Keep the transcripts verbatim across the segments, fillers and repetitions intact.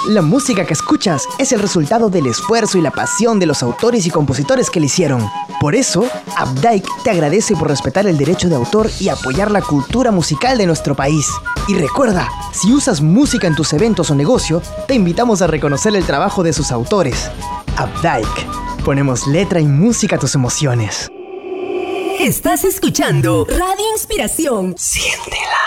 La música que escuchas es el resultado del esfuerzo y la pasión de los autores y compositores que la hicieron. Por eso, Updike te agradece por respetar el derecho de autor y apoyar la cultura musical de nuestro país. Y recuerda, si usas música en tus eventos o negocio, te invitamos a reconocer el trabajo de sus autores. Updike. Ponemos letra y música a tus emociones. Estás escuchando Radio Inspiración. Siéntela.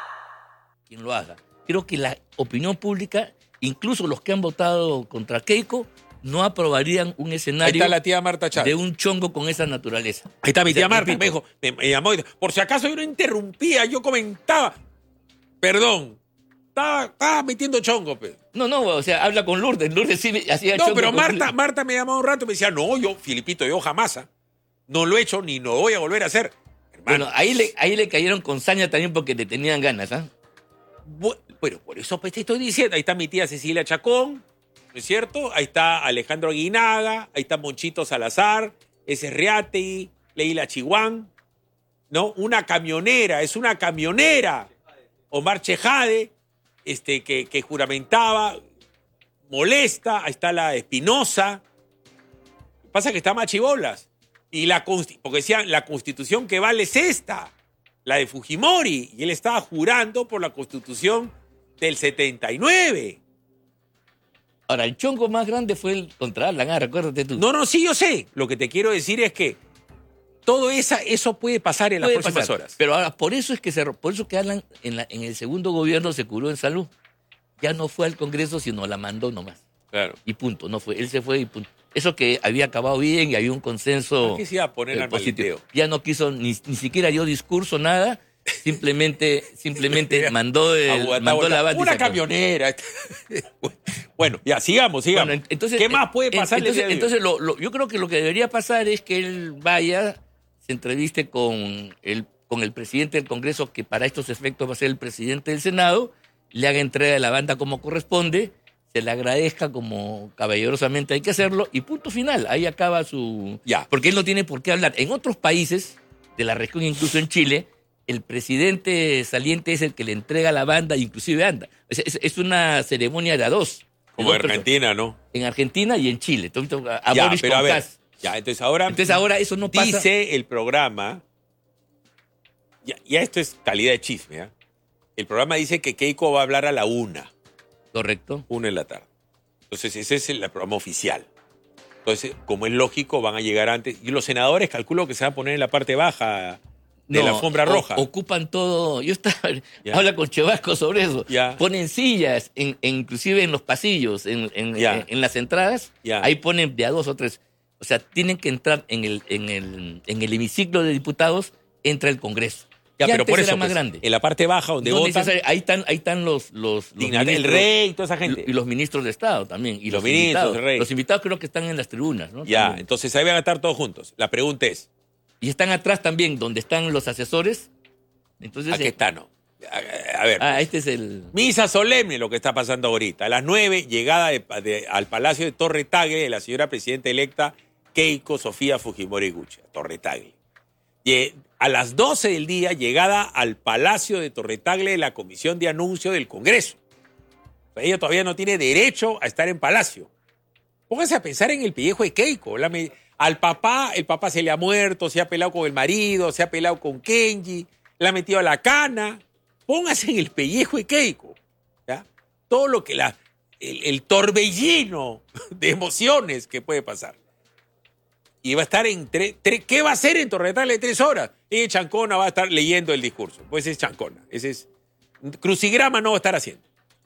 Quien lo haga. Creo que la opinión pública, incluso los que han votado contra Keiko, no aprobarían un escenario. Ahí está la tía Marta Chávez. De un chongo con esa naturaleza. Ahí está mi tía O sea, Marta, me dijo, me, me llamó, por si acaso yo no interrumpía, yo comentaba. Perdón, estaba, estaba metiendo chongo, pe. No, no, o sea, habla con Lourdes. Lourdes sí hacía No, chongo. pero con Marta, Felipe. Marta me llamó un rato y me decía, no, yo, Filipito, yo jamás, ¿ah? No lo he hecho ni lo voy a volver a hacer. Hermano, Bueno, ahí le, ahí le cayeron con saña también porque le tenían ganas, ¿ah? Bu- Bueno, por eso pues, te estoy diciendo. Ahí está mi tía Cecilia Chacón, ¿no es cierto? Ahí está Alejandro Aguinaga, ahí está Monchito Salazar, ese es Riategui, Leila Chihuán, ¿no? Una camionera, es una camionera. Omar Chejade, este, que, que juramentaba, molesta, ahí está la Espinosa. Lo que pasa es que está machibolas. Y la consti- porque decían, la constitución que vale es esta, la de Fujimori. Y él estaba jurando por la constitución del setenta y nueve. Ahora, el chongo más grande fue el contra Alan, ah, recuérdate tú. No, no, sí, yo sé. Lo que te quiero decir es que todo esa, eso puede pasar en Puede las próximas pasar. horas. Pero ahora, por eso es que se, por eso que Alan en, la- en el segundo gobierno se curó en salud. Ya no fue al Congreso, sino la mandó nomás. Claro. Y punto, no fue. Él se fue y punto. Eso que había acabado bien y había un consenso. ¿Por qué se iba a poner eh, al positivo. maleteo? Ya no quiso, ni, ni siquiera dio discurso, nada. Simplemente, simplemente mandó, el, Aguanta, mandó aguanta. la banda y Una se acabó. camionera. Bueno, ya, sigamos, sigamos. Bueno, entonces, ¿Qué más puede eh, pasar? Entonces, entonces lo- lo- yo creo que lo que debería pasar es que él vaya, se entreviste con el, con el presidente del Congreso, que para estos efectos va a ser el presidente del Senado, le haga entrega de la banda como corresponde, se le agradezca como caballerosamente hay que hacerlo, y punto final. Ahí acaba su... Ya. Porque él no tiene por qué hablar. En otros países de la región, incluso en Chile, el presidente saliente es el que le entrega la banda, inclusive anda. Es, es- es una ceremonia de a dos. Como De en dos Argentina, ¿no? personas. En Argentina y en Chile. Entonces, a, a Ya, Boris pero a con ver. Kass. Ya, entonces ahora, Entonces ahora eso no pasa. dice el programa, ya, ya esto es calidad de chisme, ¿ah? El programa dice que Keiko va a hablar a la una, Correcto. una en la tarde. Entonces ese es el programa oficial. Entonces, como es lógico, van a llegar antes. Y los senadores calculo que se van a poner en la parte baja de No, la alfombra o- roja. Ocupan todo. Yo estaba, Ya. habla con Chevasco sobre eso. Ya. Ponen sillas, en, en- inclusive en los pasillos, en, en- Ya. en- en las entradas. Ya. Ahí ponen de a dos o tres. O sea, tienen que entrar en el, en el, en el hemiciclo de diputados, entra el Congreso. Ya, Y pero antes por eso, era más pues, grande. en la parte baja donde No votan, necesario- ahí están, ahí están los, los, los digna- el ministros- rey y toda esa gente. Y los ministros de Estado también. Y Los los, ministros, invitados. el rey. Los invitados creo que están en las tribunas, ¿no? Ya, También. entonces ahí van a estar todos juntos. La pregunta es, Y están atrás también, donde están los asesores. Entonces, aquí eh, está, ¿no? A, a ver, Ah, este es el... misa solemne lo que está pasando ahorita. A las nueve, llegada de- de- al Palacio de Torre Tagle de la señora presidenta electa Keiko Sofía Fujimori Gucci, Torre Tagle. Y, eh, a las doce del día, llegada al Palacio de Torre Tagle de la Comisión de Anuncio del Congreso. O sea, ella todavía no tiene derecho a estar en Palacio. Pónganse a pensar en el pellejo de Keiko. La me- al papá, el papá se le ha muerto, se ha peleado con el marido, se ha peleado con Kenji, le ha metido a la cana. Pónganse en el pellejo de Keiko. ¿Ya? Todo lo que la... El, el torbellino de emociones que puede pasar. Y va a estar en... tre- tre- ¿Qué va a hacer en Torre Tagle de tres horas? Y Chancona va a estar leyendo el discurso. Pues es Chancona. Ese es... Crucigrama no va a estar haciendo.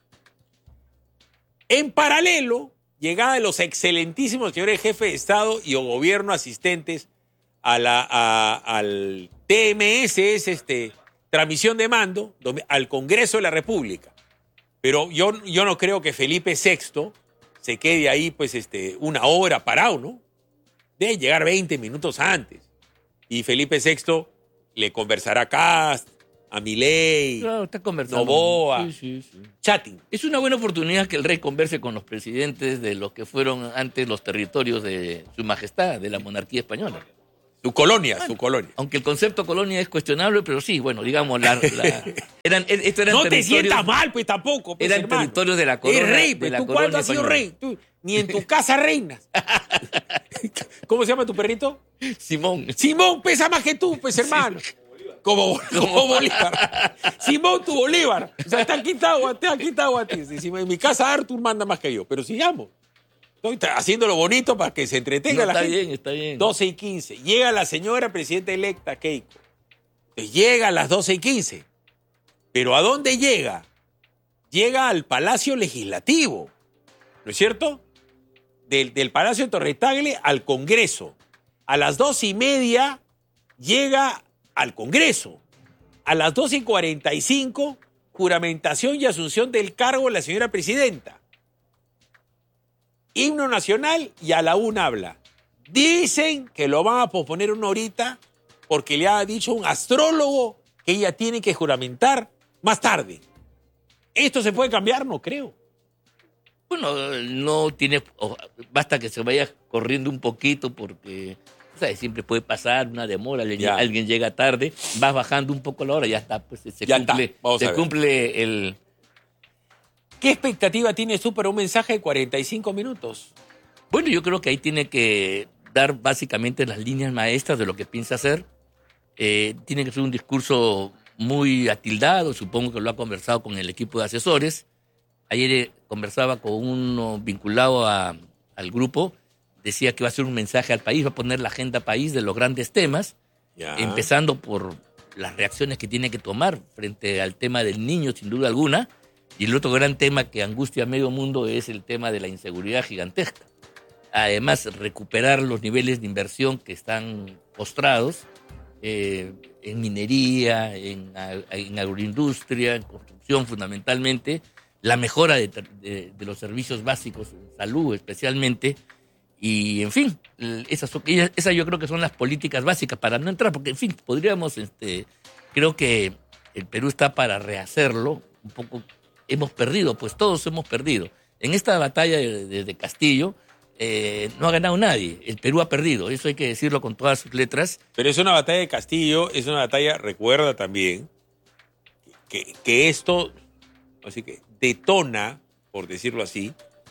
En paralelo, llegada de los excelentísimos señores jefes de Estado y o gobierno asistentes a la, a- al T M S, es este, transmisión de mando, donde- al Congreso de la República. Pero yo, yo no creo que Felipe sexto se quede ahí pues, este, una hora parado, ¿no? Debe llegar veinte minutos antes. Y Felipe sexto le conversará a Cast, a Milei, Claro, está conversando. Noboa, Sí, sí, sí. chatting. Es una buena oportunidad que el rey converse con los presidentes de los que fueron antes los territorios de su majestad, de la monarquía española. Su colonia, bueno, su colonia. Aunque el concepto colonia es cuestionable, pero sí, bueno, digamos, la, la, eran, esto eran no te territorios, sientas mal, pues tampoco. Pues, eran hermano. territorios de la colonia. Es rey, pues, ¿tú cuándo has sido rey? Tú, ni en tu casa reinas. ¿Cómo se llama tu perrito? Simón. Simón pesa más que tú, pues, hermano. Sí. Como, como Bolívar. Simón, tu Bolívar. O sea, te han quitado, te han quitado a ti. En mi casa Arthur manda más que yo, pero sigamos. Estoy haciéndolo bonito para que se entretenga no, la está gente. Está bien, está bien. doce y quince. Llega la señora presidenta electa Keiko. Llega a las doce y quince. ¿Pero a dónde llega? Llega al Palacio Legislativo. ¿No es cierto? Del, del Palacio de Torre Tagle al Congreso. A las doce y media llega al Congreso. A las doce y cuarenta y cinco, juramentación y asunción del cargo de la señora presidenta. Himno nacional y a la una habla. Dicen que lo van a posponer una horita porque le ha dicho un astrólogo que ella tiene que juramentar más tarde. ¿Esto se puede cambiar? No creo. Bueno, no tiene... Basta que se vaya corriendo un poquito porque... ¿Sabes? Siempre puede pasar una demora, ya. Alguien llega tarde, vas bajando un poco la hora, ya está, pues se ya cumple, se cumple el... ¿Qué expectativa tienes tú para un mensaje de cuarenta y cinco minutos? Bueno, yo creo que ahí tiene que dar básicamente las líneas maestras de lo que piensa hacer. Eh, tiene que ser un discurso muy atildado, supongo que lo ha conversado con el equipo de asesores. Ayer eh, conversaba con uno vinculado a, al grupo, decía que va a ser un mensaje al país, va a poner la agenda país de los grandes temas, ya. Empezando por las reacciones que tiene que tomar frente al tema del niño, sin duda alguna, y el otro gran tema que angustia a medio mundo es el tema de la inseguridad gigantesca. Además, recuperar los niveles de inversión que están postrados eh, en minería, en, en agroindustria, en construcción fundamentalmente, la mejora de, de, de los servicios básicos, en salud especialmente. Y, en fin, esas, esas yo creo que son las políticas básicas para no entrar, porque, en fin, podríamos, este, creo que el Perú está para rehacerlo, un poco, hemos perdido, pues todos hemos perdido. En esta batalla de, de, de Castillo eh, no ha ganado nadie, el Perú ha perdido, eso hay que decirlo con todas sus letras. Pero es una batalla de Castillo, es una batalla, recuerda también, que, que esto, así que detona, por decirlo así,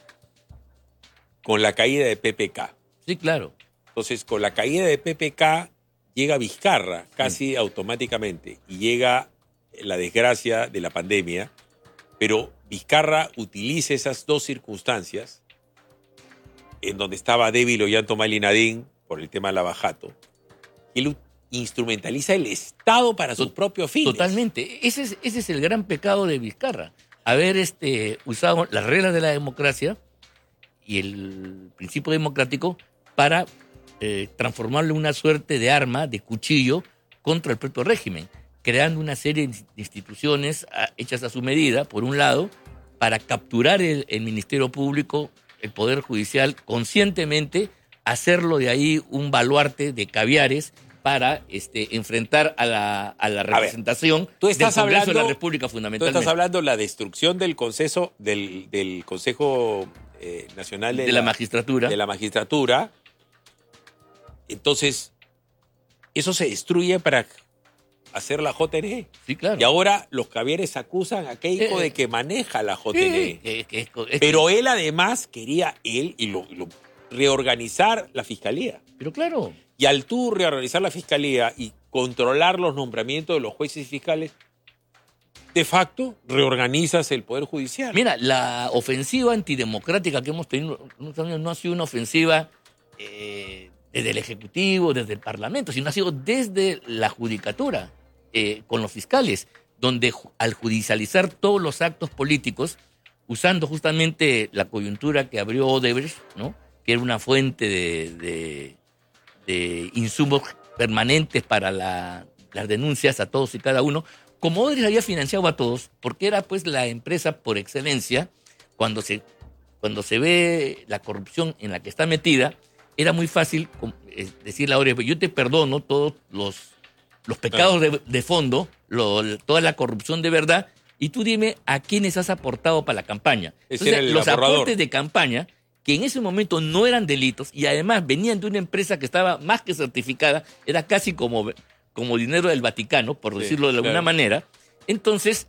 con la caída de P P K. Sí, claro. Entonces, con la caída de P P K llega Vizcarra casi sí. automáticamente y llega la desgracia de la pandemia, pero Vizcarra utiliza esas dos circunstancias en donde estaba débil Ollanta Humala por el tema de Lavajato, y él instrumentaliza el Estado para sus propios fines. Totalmente. Ese es, ese es el gran pecado de Vizcarra, haber este, usado las reglas de la democracia y el principio democrático para eh, transformarlo en una suerte de arma, de cuchillo, contra el propio régimen, creando una serie de instituciones a, hechas a su medida, por un lado, para capturar el, el Ministerio Público, el Poder Judicial, conscientemente, hacerlo de ahí un baluarte de caviares para este, enfrentar a la, a la representación ver, tú estás del Congreso hablando, de la República, fundamentalmente. Tú estás hablando de la destrucción del Consejo, del, del Consejo eh, Nacional de, de la, la Magistratura. De la Magistratura. Entonces, eso se destruye para hacer la J N E. Sí, claro. Y ahora los caviares acusan a Keiko eh, de que maneja la J N E. Eh, eh, eh, Pero él además quería, él, y lo, lo, reorganizar la Fiscalía. Pero claro. Y al tú reorganizar la Fiscalía y controlar los nombramientos de los jueces y fiscales, de facto reorganizas el Poder Judicial. Mira, la ofensiva antidemocrática que hemos tenido no ha sido una ofensiva eh, desde el Ejecutivo, desde el Parlamento, sino ha sido desde la Judicatura, eh, con los fiscales, donde al judicializar todos los actos políticos, usando justamente la coyuntura que abrió Odebrecht, ¿no?, que era una fuente de, de, de insumos permanentes para la, las denuncias a todos y cada uno, como Odebrecht había financiado a todos, porque era pues la empresa por excelencia, cuando se, cuando se ve la corrupción en la que está metida, era muy fácil decirle a Odebrecht, yo te perdono todos los, los pecados de, de fondo, lo, toda la corrupción de verdad, y tú dime a quiénes has aportado para la campaña. Ese Entonces, era el los aporrador. aportes de campaña que en ese momento no eran delitos y además venían de una empresa que estaba más que certificada, era casi como, como dinero del Vaticano, por Sí, decirlo de alguna claro. manera. Entonces,